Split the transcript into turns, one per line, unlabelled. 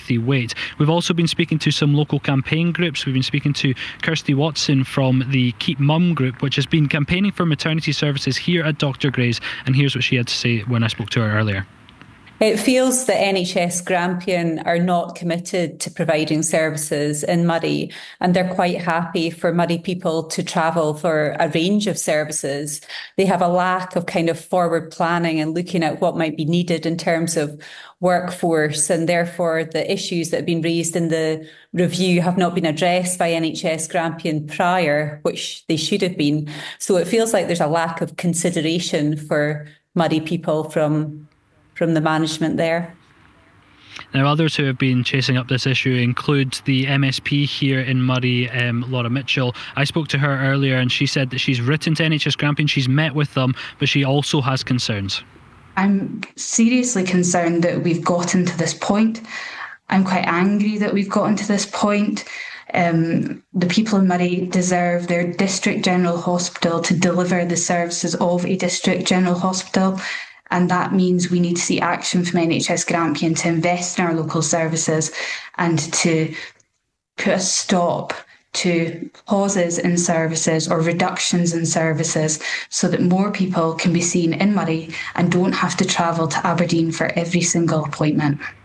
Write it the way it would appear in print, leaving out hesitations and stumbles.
lengthy wait. We've also been speaking to some local campaign groups. We've been speaking to Kirsty Watson from the Keep Mum group, which has been campaigning for maternity services here at Dr. Gray's, and here's what she had to say when I spoke to her earlier.
It feels that NHS Grampian are not committed to providing services in Murray, and they're quite happy for Murray people to travel for a range of services. They have a lack of kind of forward planning and looking at what might be needed in terms of workforce, and therefore the issues that have been raised in the review have not been addressed by NHS Grampian prior, which they should have been. So it feels like there's a lack of consideration for Murray people from the management there.
Now, others who have been chasing up this issue include the MSP here in Murray, Laura Mitchell. I spoke to her earlier and she said that she's written to NHS Grampian, she's met with them, but she also has concerns.
I'm seriously concerned that we've gotten to this point. I'm quite angry that we've gotten to this point. The people in Murray deserve their district general hospital to deliver the services of a district general hospital. And that means we need to see action from NHS Grampian to invest in our local services and to put a stop to pauses in services or reductions in services so that more people can be seen in Murray and don't have to travel to Aberdeen for every single appointment.